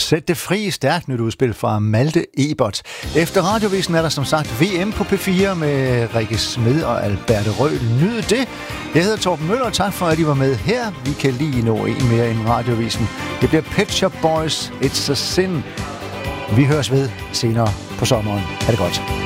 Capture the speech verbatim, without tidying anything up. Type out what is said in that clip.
Sæt det fri, stærkt nyt udspil fra Malte Ebert. Efter Radiovisen er der som sagt V M på P fire med Rikke Smed og Alberte Røhl. Nyd det. Jeg hedder Torben Møller, tak for at I var med her. Vi kan lige nå en mere end Radiovisen. Det bliver Pet Shop Boys, It's a Sin. Vi høres ved senere på sommeren. Ha' det godt.